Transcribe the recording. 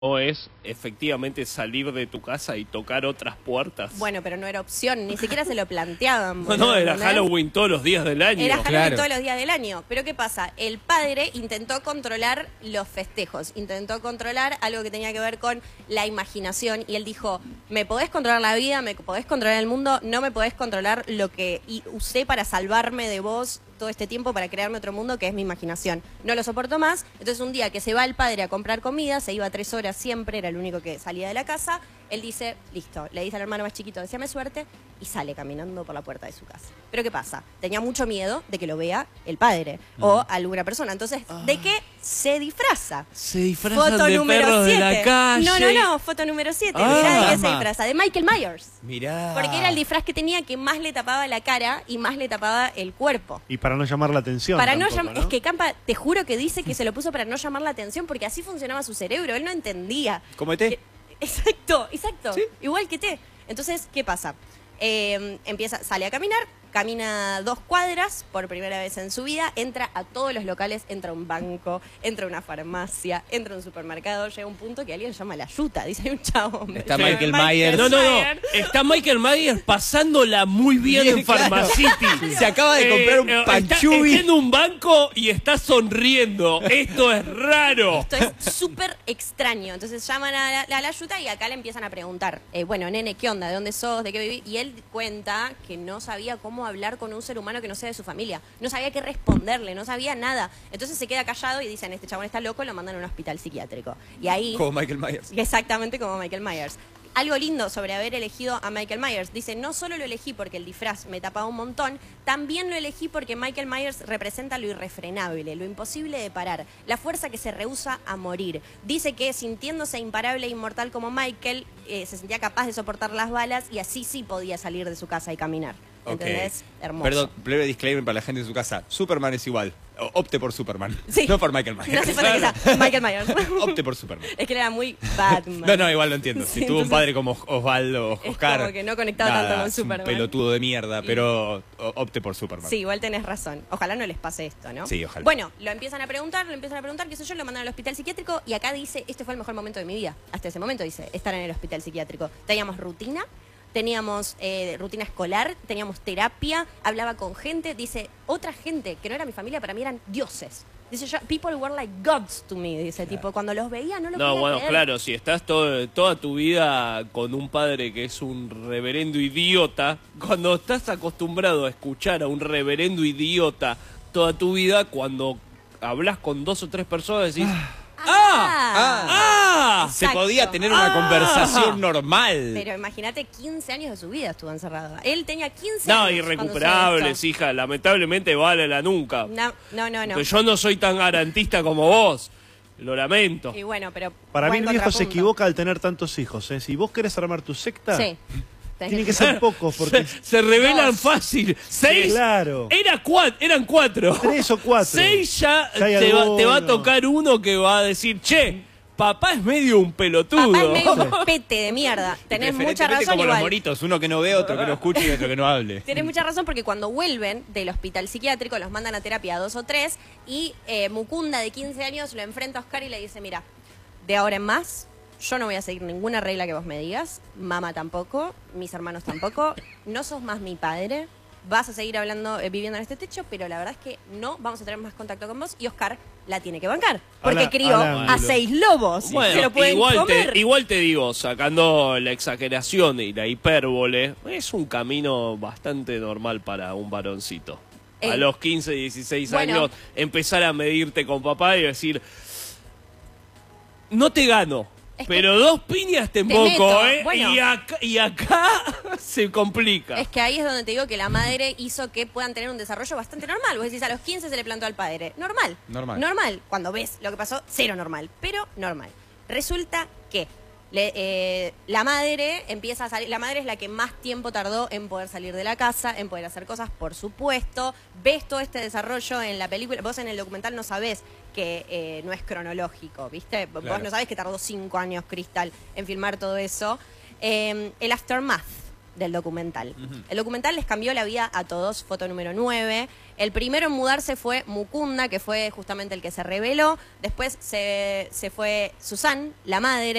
o es efectivamente salir de tu casa y tocar otras puertas. Bueno, pero no era opción, ni siquiera se lo planteaban. No, era Halloween todos los días del año. Era Halloween todos los días del año. Pero ¿qué pasa? El padre intentó controlar los festejos, intentó controlar algo que tenía que ver con la imaginación y él dijo, me podés controlar la vida, me podés controlar el mundo, no me podés controlar lo que usé para salvarme de vos todo este tiempo para crearme otro mundo que es mi imaginación. No lo soporto más, entonces un día que se va el padre a comprar comida, se iba 3 horas siempre, era el único que salía de la casa, él dice, listo, le dice al hermano más chiquito, deséame suerte, y sale caminando por la puerta de su casa. Pero ¿qué pasa? Tenía mucho miedo de que lo vea el padre o alguna persona, entonces, ¿de qué se disfraza? Se disfrazan Foto de número perros 7. de la calle. No, foto número 7. Mirá de qué se disfraza, de Michael Myers. Mirá. Porque era el disfraz que tenía que más le tapaba la cara y más le tapaba el cuerpo. Y para no llamar la atención. Para tampoco, no llamar, ¿no? es que Campa, te juro que dice que se lo puso para no llamar la atención porque así funcionaba su cerebro, él no entendía. ¿Como ET? Exacto. ¿Sí? Igual que T. Entonces, ¿qué pasa? Sale a caminar, camina 2 cuadras por primera vez en su vida, entra a todos los locales, entra a un banco, entra a una farmacia, entra a un supermercado, llega a un punto que alguien llama la yuta, dice hay un chavo. Está Michael Myers. No, está Michael Myers pasándola muy bien en Pharmacity. Se acaba de comprar un panchubi. Está en un banco y está sonriendo. Esto es raro. Esto es súper extraño. Entonces llaman a la yuta y acá le empiezan a preguntar, bueno, nene, ¿qué onda? ¿De dónde sos? ¿De qué vivís? Y él cuenta que no sabía cómo hablar con un ser humano que no sea de su familia. No sabía qué responderle, no sabía nada. Entonces se queda callado y dicen, este chabón está loco, lo mandan a un hospital psiquiátrico. Y ahí... Como Michael Myers. Exactamente como Michael Myers. Algo lindo sobre haber elegido a Michael Myers. Dice, no solo lo elegí porque el disfraz me tapaba un montón, también lo elegí porque Michael Myers representa lo irrefrenable, lo imposible de parar, la fuerza que se rehúsa a morir. Dice que sintiéndose imparable e inmortal como Michael, se sentía capaz de soportar las balas y así sí podía salir de su casa y caminar. ¿Entendés? Hermoso. Perdón, breve disclaimer para la gente de su casa. Superman es igual. Opte por Superman. Sí. No por Michael Myers. No hace falta que sea Michael Myers. Opte por Superman. Es que él era muy Batman. No, igual lo entiendo. Sí, Si tuvo un entonces, padre como Osvaldo, es Oscar. como que no conectaba tanto con es un Superman. pelotudo de mierda, pero opte por Superman. Sí, igual tenés razón. Ojalá no les pase esto, ¿no? Sí, ojalá. Bueno, lo empiezan a preguntar, qué sé yo, lo mandan al hospital psiquiátrico y acá dice, este fue el mejor momento de mi vida. Hasta ese momento dice, estar en el hospital psiquiátrico. Teníamos rutina, teníamos rutina escolar, teníamos terapia, hablaba con gente, dice, otra gente que no era mi familia, para mí eran dioses. Dice, people were like gods to me, dice, tipo, cuando los veía no lo podía bueno, creer. claro, si estás toda tu vida con un padre que es un reverendo idiota, cuando estás acostumbrado a escuchar a un reverendo idiota toda tu vida, cuando hablas con 2 o 3 personas decís... Se podía tener una conversación normal. Pero imagínate, 15 años de su vida estuvo encerrado. Él tenía 15 No, años. irrecuperables, hija. Lamentablemente vale la nunca. No. Pero yo no soy tan garantista como vos. Lo lamento. Y bueno, pero... Para mí buen el viejo se contrapunto. equivoca al tener tantos hijos. Si vos querés armar tu secta, Sí. tienen que ser pocos. Porque Se revelan 2. fácil. 6. claro. Eran 4. 3 o 4. 6 ya Ya hay te va a alguno. tocar uno que va a decir, che, papá es medio un pelotudo. Papá es medio un pete de mierda. Tenés mucha Preferentemente razón como los igual. monitos, uno que no ve, otro que no escuche y otro que no hable. Tenés mucha razón porque cuando vuelven del hospital psiquiátrico los mandan a terapia a 2 o 3 y Mukunda de 15 años lo enfrenta a Oscar y le dice, mira, de ahora en más yo no voy a seguir ninguna regla que vos me digas, mamá tampoco, mis hermanos tampoco, no sos más mi padre, vas a seguir viviendo en este techo, pero la verdad es que no vamos a tener más contacto con vos y Oscar la tiene que bancar, porque crió a 6 lobos, se Bueno, lo pueden comer. igual te digo, sacando la exageración y la hipérbole, es un camino bastante normal para un varoncito. A los 15, 16 años, empezar a medirte con papá y decir, no te gano. Pero 2 piñas te emboco, meto. Bueno. Y acá se complica. Es que ahí es donde te digo que la madre hizo que puedan tener un desarrollo bastante normal. Vos decís, a los 15 se le plantó al padre. Normal. Cuando ves lo que pasó, cero normal, pero normal. Resulta que la madre empieza a salir, la madre es la que más tiempo tardó en poder salir de la casa, en poder hacer cosas, por supuesto. Ves todo este desarrollo en la película, vos en el documental no sabés que no es cronológico, ¿viste? Claro. Vos no sabés que tardó 5 años Crystal en filmar todo eso. El aftermath del documental. El documental les cambió la vida a todos, foto número 9. El primero en mudarse fue Mukunda, que fue justamente el que se reveló. Después se fue Susan, la madre.